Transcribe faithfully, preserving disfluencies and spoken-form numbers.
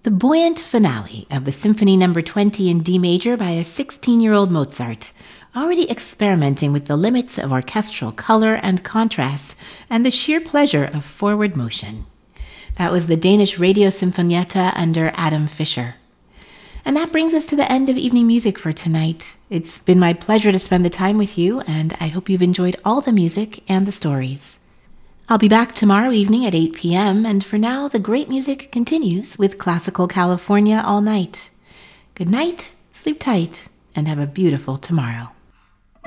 The buoyant finale of the Symphony Number twenty in D major by a sixteen-year-old Mozart, already experimenting with the limits of orchestral color and contrast and the sheer pleasure of forward motion. That was the Danish Radio Sinfonietta under Adam Fischer. And that brings us to the end of evening music for tonight. It's been my pleasure to spend the time with you, and I hope you've enjoyed all the music and the stories. I'll be back tomorrow evening at eight p.m., and for now, the great music continues with Classical California all night. Good night, sleep tight, and have a beautiful tomorrow.